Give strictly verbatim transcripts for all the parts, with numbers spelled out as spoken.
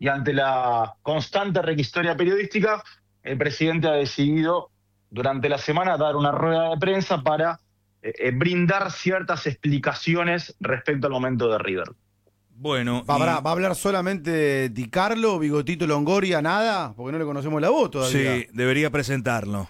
y ante la constante requisitoria periodística, el presidente ha decidido durante la semana dar una rueda de prensa para eh, eh, brindar ciertas explicaciones respecto al momento de River. Bueno, ¿Va, y... ¿Va a hablar solamente de Di Carlo, Bigotito Longoria, nada? Porque no le conocemos la voz todavía. Sí, debería presentarlo.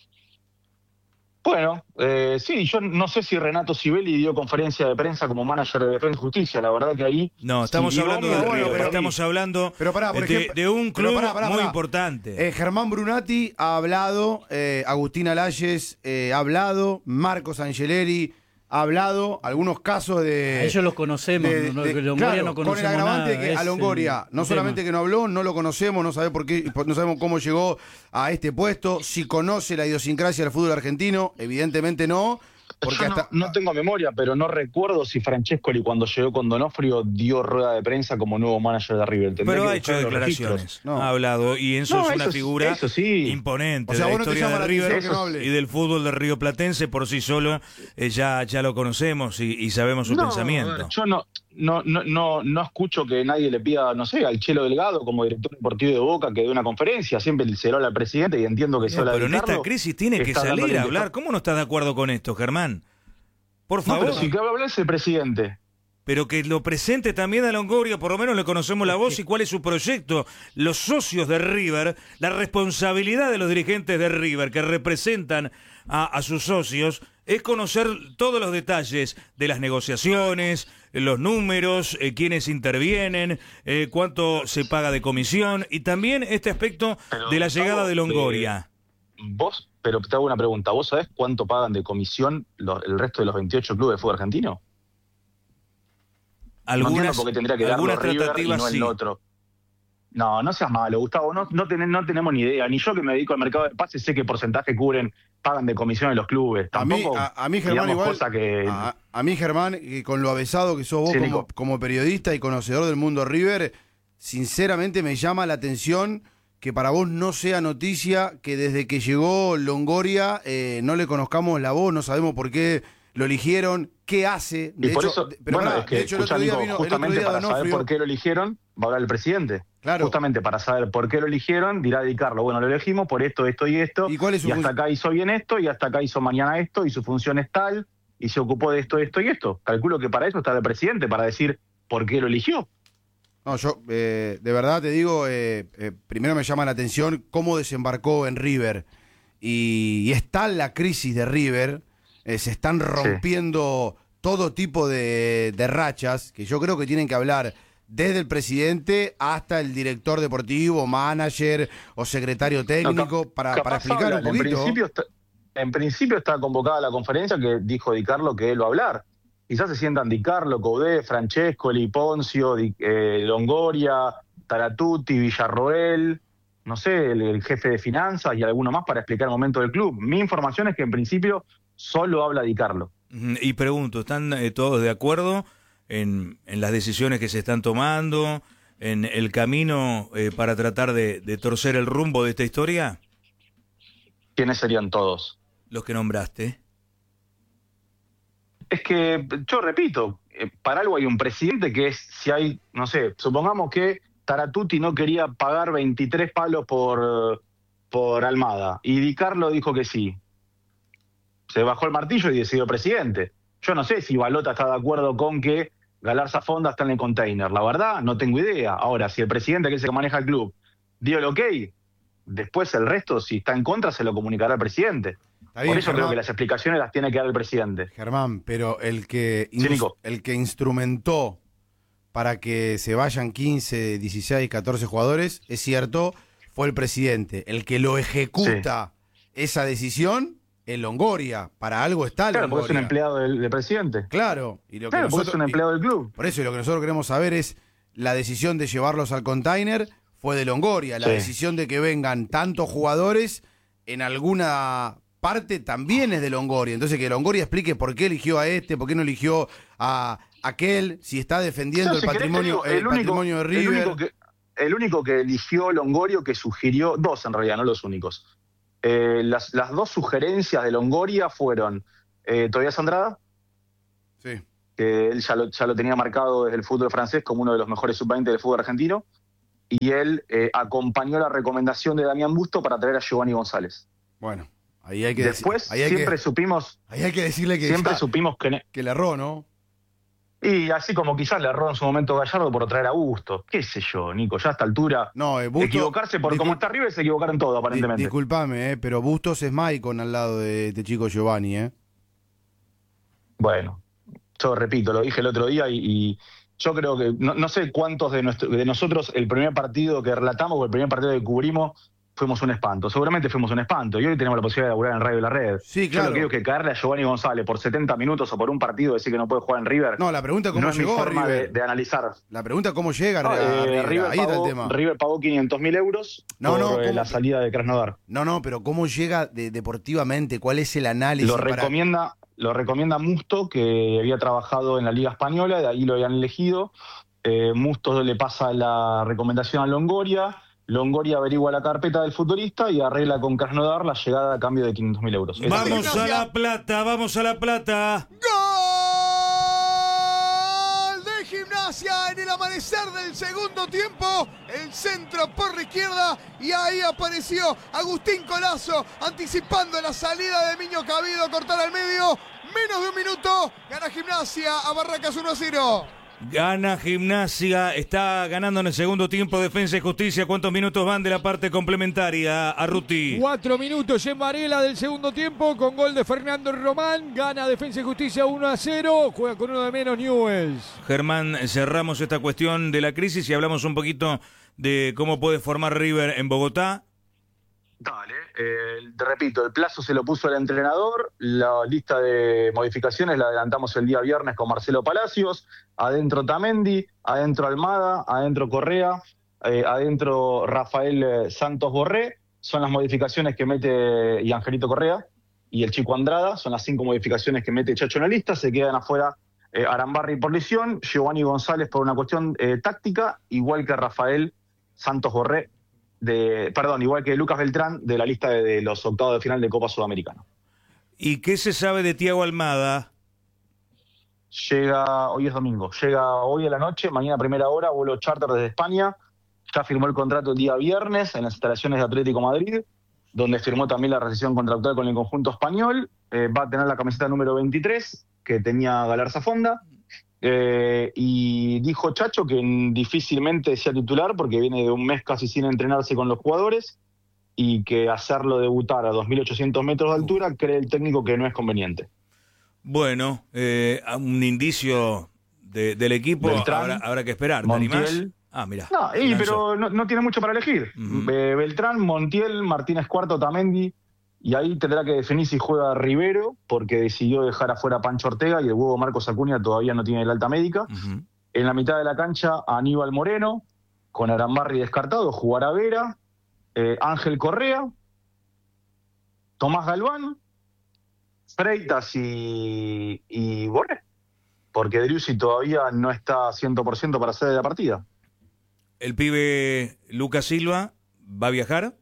Bueno, eh, sí, yo no sé si Renato Sibeli dio conferencia de prensa como manager de Defensa y Justicia, la verdad que ahí... No, estamos si hablando Diego, de bueno, River, pero- estamos hablando Pero pará, por de, ejemplo- de un pero club pará, pará, muy pará. importante. Eh, Germán Brunati ha hablado, eh, Agustín Alayes eh, ha hablado, Marcos Angeleri ha hablado, algunos casos de... A ellos los conocemos, de- no, de- que Longoria claro, no con conocemos el agravante nada, que a es Longoria el- no el solamente tema. que no habló, no lo conocemos, no sabe por qué, no sabemos cómo llegó a este puesto, si conoce la idiosincrasia del fútbol argentino, evidentemente no, porque Yo no, hasta... no tengo memoria, pero no recuerdo si Francescoli cuando llegó con Donofrio dio rueda de prensa como nuevo manager de River. Tendría Pero que ha hecho buscar los declaraciones, registros. No. ha hablado, y eso No, es una eso sí, figura eso sí. imponente O sea, de la vos no te historia llama de la River atención que no hable. y del fútbol del Río Platense por sí solo, eh, ya, ya lo conocemos y, y sabemos su No, pensamiento. yo no, no, no, no, no escucho que nadie le pida, no sé, al Chelo Delgado como director deportivo de Boca que dé una conferencia, siempre se lo habla al presidente y entiendo que se No, habla pero en de esta Carlos, crisis tiene que está salir dándole a que hablar. está- ¿Cómo no estás de acuerdo con esto, Germán? Por No, favor. pero si que habla es el presidente. Pero que lo presente también a Longoria, por lo menos le conocemos la voz y cuál es su proyecto. Los socios de River, la responsabilidad de los dirigentes de River que representan a, a sus socios es conocer todos los detalles de las negociaciones, los números, eh, quiénes intervienen, eh, cuánto se paga de comisión y también este aspecto Pero, de la llegada Gustavo, de Longoria. Vos, pero te hago una pregunta, ¿vos sabés cuánto pagan de comisión los- el resto de los veintiocho clubes de fútbol argentino? No entiendo Algunas, por qué tendría que darlo algunas River y tratativas no el sí. otro. No, no seas malo, Gustavo, no, no, ten- no tenemos ni idea. Ni yo que me dedico al mercado de pases sé qué porcentaje cubren, pagan de comisión en los clubes. A mí, Tampoco, a, a mí Germán, digamos, igual, cosa que... a, a mí, Germán, que con lo avesado que sos vos Sí, como, Nico. como periodista y conocedor del mundo River, sinceramente me llama la atención que para vos no sea noticia que desde que llegó Longoria eh, no le conozcamos la voz, no sabemos por qué lo eligieron, qué hace. De Y por hecho, eso, de- pero bueno, pará, es que, de hecho, el escuchá, otro día Nico, vino, el otro justamente día para saber Donofrio- por qué lo eligieron, va a hablar el presidente. Claro. Justamente para saber por qué lo eligieron, dirá Di Carlo, bueno, lo elegimos por esto, esto y esto, ¿Y cuál es su hasta fun- acá hizo bien esto, y hasta acá hizo mañana esto, y su función es tal, y se ocupó de esto, esto y esto. Calculo que para eso está el presidente, para decir por qué lo eligió. No, yo eh, de verdad te digo, eh, eh, primero me llama la atención cómo desembarcó en River. Y, y está la crisis de River, eh, se están rompiendo todo tipo de, de rachas, que yo creo que tienen que hablar desde el presidente hasta el director deportivo, manager o secretario técnico, No, para, capaz para explicar hablan. un poquito. En principio, está, en principio está convocada la conferencia que dijo Di Carlo que él va a hablar. Quizás se sientan Di Carlo, Coudet, Francescoli, Poncio, Di- eh, Longoria, Taratuti, Villarroel, no sé, el, el jefe de finanzas y alguno más para explicar el momento del club. Mi información es que en principio solo habla Di Carlo. Ujú, y pregunto, ¿están eh, todos de acuerdo en, en las decisiones que se están tomando, en el camino eh, para tratar de, de torcer el rumbo de esta historia? ¿Quiénes serían todos? Los que nombraste. Es que, yo repito, eh, para algo hay un presidente que es, si hay, no sé, supongamos que Taratuti no quería pagar veintitrés palos por, por Almada, y Di Carlo dijo que sí. Se bajó el martillo y decidió presidente. Yo no sé si Balota está de acuerdo con que Galarza Fonda está en el container. La verdad, no tengo idea. Ahora, si el presidente, que es el que maneja el club, dio el ok, después el resto, si está en contra, se lo comunicará al presidente. Está bien, Por eso Germán. creo que las explicaciones las tiene que dar el presidente. Germán, pero el que, Sí, Nico. el que instrumentó para que se vayan quince, dieciséis, catorce jugadores, es cierto, fue el presidente. El que lo ejecuta esa decisión es Longoria. Para algo está Claro, porque es un Longoria. empleado del, del presidente. Claro. Y lo que Claro, porque es nosotros- un empleado del club. Por eso, y lo que nosotros queremos saber es la decisión de llevarlos al container fue de Longoria. La Sí. decisión de que vengan tantos jugadores en alguna parte también es de Longoria. Entonces que Longoria explique por qué eligió a este, por qué no eligió a aquel, si está defendiendo No, el si querés, patrimonio, te digo, el patrimonio de el River. único que, el único que eligió Longorio, que sugirió, dos en realidad, no los únicos. Eh, las, las dos sugerencias de Longoria fueron eh, Tobias Andrada, Sí. que él ya lo, ya lo tenía marcado desde el fútbol francés como uno de los mejores sub veinte del fútbol argentino, y él eh, acompañó la recomendación de Damián Busto para traer a Giovanni González. Bueno, ahí hay que Después decir, ahí hay siempre que, supimos... Ahí hay que decirle que Siempre ya, supimos que... que le erró, ¿no? Y así como quizás le erró en su momento Gallardo por traer a Busto. Qué sé yo, Nico, ya a esta altura... No, eh, Busto, equivocarse por como está River, se equivocaron todo, aparentemente. Di, disculpame, eh, pero Bustos es Maicon al lado de este chico Giovanni, ¿eh? Bueno, yo repito, lo dije el otro día y, y yo creo que... No, no sé cuántos de, nuestro, de nosotros el primer partido que relatamos o el primer partido que cubrimos fuimos un espanto. Seguramente fuimos un espanto. Y hoy tenemos la posibilidad de laburar en Radio de la Red. Sí, claro. Yo lo que digo es que caerle a Giovanni González por setenta minutos o por un partido, decir que no puede jugar en River. No, la pregunta es cómo no llegó es mi forma River. De, de analizar. La pregunta es cómo llega no, a, eh, River. River Ahí pagó, está el tema. River pagó quinientos mil euros no, por no, eh, la salida de Krasnodar. No, no, pero ¿cómo llega de, deportivamente? ¿Cuál es el análisis? Lo para... recomienda, lo recomienda Musto, que había trabajado en la Liga Española, de ahí lo habían elegido. Eh, Musto le pasa la recomendación a Longoria. Longoria averigua la carpeta del futbolista y arregla con Krasnodar la llegada a cambio de quinientos mil euros. Vamos a La Plata, vamos a La Plata. ¡Gol de Gimnasia en el amanecer del segundo tiempo! El centro por la izquierda y ahí apareció Agustín Colazo anticipando la salida de Miño Cabido, cortar al medio. Menos de un minuto, gana Gimnasia a Barracas uno a cero. Gana Gimnasia, está ganando en el segundo tiempo Defensa y Justicia. ¿Cuántos minutos van de la parte complementaria, Arruti? Cuatro minutos en Varela del segundo tiempo con gol de Fernando Román. Gana Defensa y Justicia uno a cero. Juega con uno de menos Newell's. Germán, cerramos esta cuestión de la crisis y hablamos un poquito de cómo puede formar River en Bogotá. Dale, eh, te repito, el plazo se lo puso el entrenador, la lista de modificaciones la adelantamos el día viernes con Marcelo Palacios, adentro Tamendi, adentro Almada, adentro Correa, eh, adentro Rafael eh, Santos Borré, son las modificaciones que mete y Angelito Correa y el Chico Andrada, son las cinco modificaciones que mete Chacho en la lista, se quedan afuera eh, Arambarri por lesión, Giovanni González por una cuestión eh, táctica, igual que Rafael Santos Borré, De, perdón, igual que Lucas Beltrán de la lista de, de los octavos de final de Copa Sudamericana. ¿Y qué se sabe de Thiago Almada? Llega, hoy es domingo, llega hoy a la noche, mañana a primera hora, vuelo charter desde España, ya firmó el contrato el día viernes en las instalaciones de Atlético Madrid, donde firmó también la rescisión contractual con el conjunto español, eh, va a tener la camiseta número veintitrés, que tenía Galarza Fonda, Eh, y dijo Chacho que difícilmente sea titular porque viene de un mes casi sin entrenarse con los jugadores y que hacerlo debutar a dos mil ochocientos metros de altura cree el técnico que no es conveniente. Bueno, eh, un indicio de, del equipo Beltrán, habrá, habrá que esperar. Montiel. Ah, mira. No, y, pero no, no tiene mucho para elegir. Uh-huh. eh, Beltrán, Montiel, Martínez Cuarto, Tamendi. Y ahí tendrá que definir si juega Rivero, porque decidió dejar afuera a Pancho Ortega y el huevo Marcos Acuña todavía no tiene el alta médica. Uh-huh. En la mitad de la cancha, Aníbal Moreno, con Arambarri descartado, jugará Vera, eh, Ángel Correa, Tomás Galván, Freitas y, y Borré, porque Driussi todavía no está cien por ciento para ser de la partida. ¿El pibe Lucas Silva va a viajar?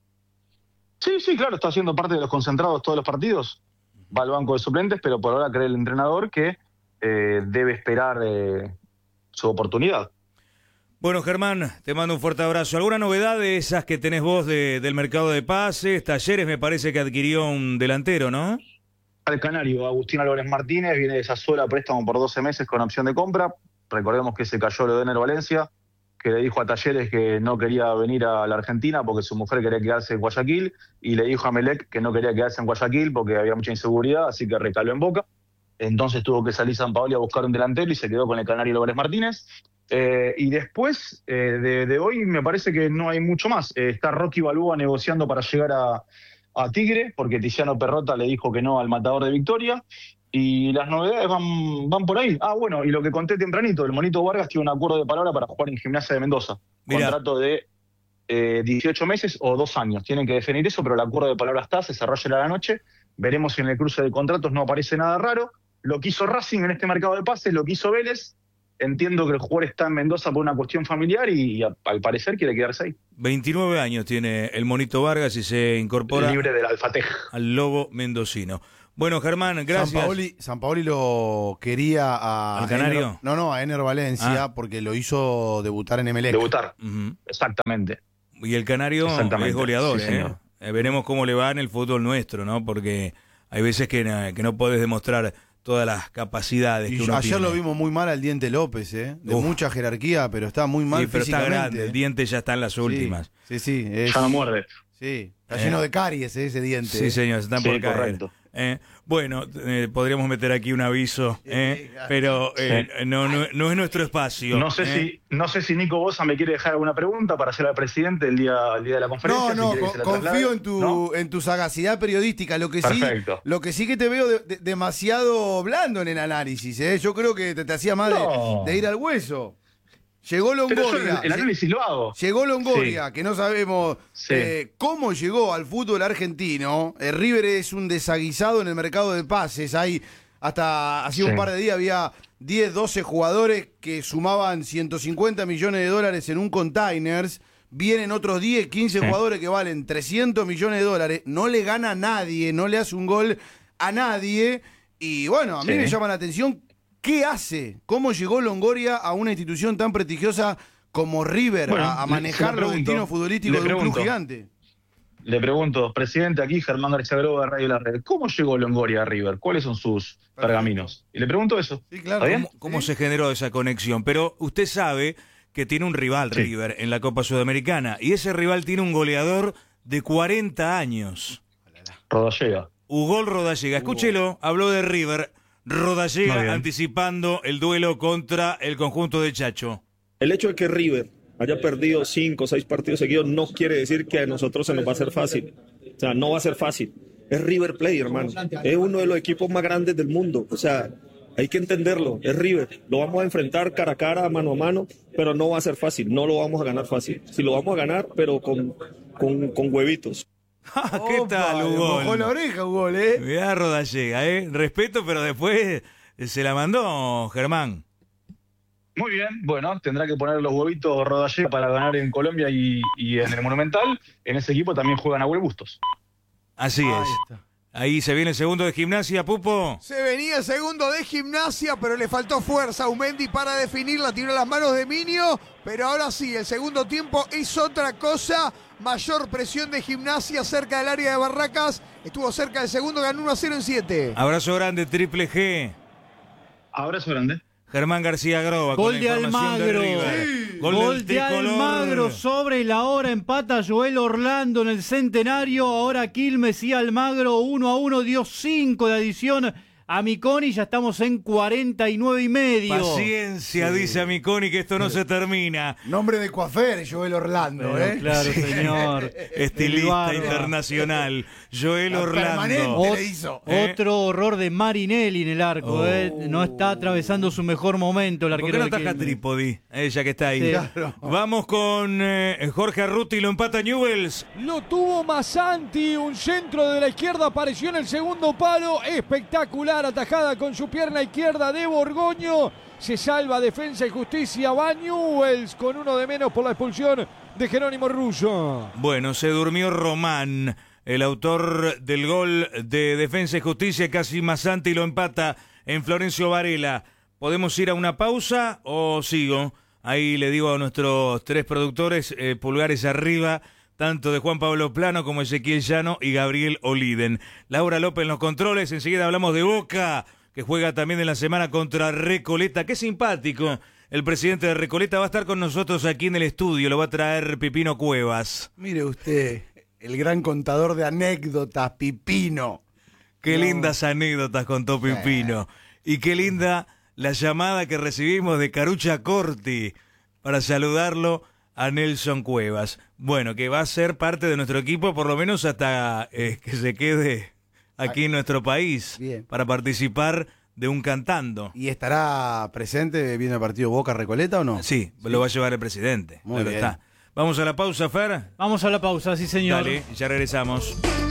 Sí, sí, claro, está haciendo parte de los concentrados todos los partidos. Va al banco de suplentes, pero por ahora cree el entrenador que eh, debe esperar eh, su oportunidad. Bueno, Germán, te mando un fuerte abrazo. ¿Alguna novedad de esas que tenés vos de, del mercado de pases? Talleres me parece que adquirió un delantero, ¿no? Al canario, Agustín Álvarez Martínez, viene de Sassuolo a préstamo por doce meses con opción de compra. Recordemos que se cayó lo de Ener Valencia, que le dijo a Talleres que no quería venir a la Argentina porque su mujer quería quedarse en Guayaquil, y le dijo a Melec que no quería quedarse en Guayaquil porque había mucha inseguridad, así que recaló en Boca. Entonces tuvo que salir San Paoli a buscar un delantero y se quedó con el canario Álvarez Martínez. Eh, y después eh, de, de hoy me parece que no hay mucho más. Eh, está Rocky Balboa negociando para llegar a, a Tigre, porque Tiziano Perrota le dijo que no al matador de Victoria. Y las novedades van, van por ahí. Ah, bueno, y lo que conté tempranito, el Monito Vargas tiene un acuerdo de palabra para jugar en Gimnasia de Mendoza. Mirá. Contrato de eh, dieciocho meses o dos años. Tienen que definir eso, pero el acuerdo de palabra está, se cerró ayer a la noche. Veremos si en el cruce de contratos no aparece nada raro. Lo que hizo Racing en este mercado de pases, lo que hizo Vélez. Entiendo que el jugador está en Mendoza por una cuestión familiar y, y a, al parecer quiere quedarse ahí. veintinueve años tiene el Monito Vargas y se incorpora libre del Alfatej al Lobo mendocino. Bueno, Germán, gracias. Sampaoli, Sampaoli lo quería a... ¿Al Canario? Ener, no, no, a Ener Valencia, Ah. porque lo hizo debutar en Emelec. Debutar. Ujú. Exactamente. Y el Canario Exactamente, es goleador, sí, ¿eh? señor. Eh, Veremos cómo le va en el fútbol nuestro, ¿no? Porque hay veces que, na- que no podés demostrar todas las capacidades Y que uno ayer tiene. lo vimos muy mal al Diente López, ¿eh? De Uf. mucha jerarquía, pero está muy mal Sí, pero está físicamente. grande, el diente ya está en las Sí, últimas. Sí, sí. Es, Ya no muerde. sí, está Eh. lleno de caries, ¿eh? Ese diente. Sí, señor, se están Sí, por caer. correcto. Eh, bueno, eh, podríamos meter aquí un aviso, eh, claro. pero eh, no, no, no es nuestro espacio. No sé eh. si no sé si Nico Bosa me quiere dejar alguna pregunta para hacer al presidente el día, el día de la conferencia. No, si no, quiere que co- se la confío traslade. en tu, ¿No? en tu sagacidad periodística. Lo que sí, Perfecto. lo que sí que te veo de- de- demasiado blando en el análisis, ¿eh? Yo creo que te, te hacía más de- No. de, ir al hueso. Llegó Pero yo Longoria. el, el análisis lo hago. Llegó Longoria, que no sabemos Sí. eh, cómo llegó al fútbol argentino. Eh, River es un desaguisado en el mercado de pases. Hay hasta hace un Sí. par de días había diez, doce jugadores que sumaban ciento cincuenta millones de dólares en un containers. Vienen otros diez, quince Sí. jugadores que valen trescientos millones de dólares. No le gana a nadie, no le hace un gol a nadie. Y bueno, a mí Sí. me llama la atención qué hace, cómo llegó Longoria a una institución tan prestigiosa como River Bueno, a, a le- manejar le los pregunto, destinos futbolísticos le de un club pregunto. gigante. Le pregunto, presidente, aquí Germán García Groba de Radio La Red, ¿cómo llegó Longoria a River? ¿Cuáles son sus pergaminos? Y le pregunto eso. Sí, claro. ¿Está bien? ¿Cómo, cómo se generó esa conexión? Pero usted sabe que tiene un rival, Sí. River, en la Copa Sudamericana, y ese rival tiene un goleador de cuarenta años, Rodallega. Ugol Rodallega. Escúchelo, habló de River, Muy Rodallega bien. anticipando el duelo contra el conjunto de Chacho. El hecho de que River haya perdido cinco o seis partidos seguidos no quiere decir que a nosotros se nos va a hacer fácil. O sea, no va a ser fácil. Es River Plate, hermano. Es uno de los equipos más grandes del mundo. O sea, hay que entenderlo. Es River. Lo vamos a enfrentar cara a cara, mano a mano, pero no va a ser fácil. No lo vamos a ganar fácil. Si lo vamos a ganar, pero con, con, con huevitos. Ah, ¿qué Opa, tal, le Ugol? mojó la oreja, Ugol, ¿eh? Mirá Rodallega, ¿eh? Respeto, pero después se la mandó Germán. Muy bien, bueno, tendrá que poner los huevitos Rodallega para ganar en Colombia y, y en el Monumental. En ese equipo también juega Nahuel Bustos. Así Ahí es. está. Ahí se viene el segundo de Gimnasia, Pupo. Se venía el segundo de Gimnasia, pero le faltó fuerza a Umendi para definirla. Tiró las manos de Minio, pero ahora sí, el segundo tiempo es otra cosa. Mayor presión de Gimnasia cerca del área de Barracas. Estuvo cerca del segundo, ganó uno a cero en siete. Abrazo grande, Triple G. Abrazo grande. Germán García Groba. Gol con la de información Almagro. River. Sí. Gol, Gol del de tricolor. Almagro sobre la hora, empata Joel Orlando en el centenario. Ahora Quilmes y Almagro uno a uno, dio cinco de adición a Miconi. Ya estamos en cuarenta y nueve y medio. Paciencia, dice a Miconi, que esto no se termina. Nombre de coafer, Joel Orlando, Pero ¿eh? claro, señor. El Estilista barba. internacional, Joel La permanente Orlando. le hizo. ¿Eh? Otro horror de Marinelli en el arco. Oh. ¿eh? No está atravesando su mejor momento el ¿Por qué arquero no de ataca Quilmes. Trípodi? Ella que está ahí. Sí. Claro. Vamos con eh, Jorge Arruti, lo empata Newells. Lo tuvo Masanti, un centro de la izquierda, apareció en el segundo palo, espectacular, atajada con su pierna izquierda de Borgoño, se salva Defensa y Justicia, va Newells con uno de menos por la expulsión de Jerónimo Russo. Bueno, se durmió Román, el autor del gol de Defensa y Justicia, casi Masanti lo empata en Florencio Varela. ¿Podemos ir a una pausa o sigo? Ahí le digo a nuestros tres productores, eh, pulgares arriba, tanto de Juan Pablo Plano como Ezequiel Llano y Gabriel Oliden. Laura López en los controles, enseguida hablamos de Boca, que juega también en la semana contra Recoleta. Qué simpático, el presidente de Recoleta va a estar con nosotros aquí en el estudio, lo va a traer Pipino Cuevas. Mire usted, el gran contador de anécdotas, Pipino. Qué No. lindas anécdotas contó Pipino. Y qué linda la llamada que recibimos de Carucha Corti para saludarlo a Nelson Cuevas. Bueno, que va a ser parte de nuestro equipo por lo menos hasta eh, que se quede aquí en nuestro país. Bien. Para participar de un cantando. ¿Y estará presente viendo el partido Boca Recoleta o no? Sí, lo va a llevar el presidente. Muy Claro bien. está. Vamos a la pausa, Fer. Vamos a la pausa, sí señor. Dale, ya regresamos.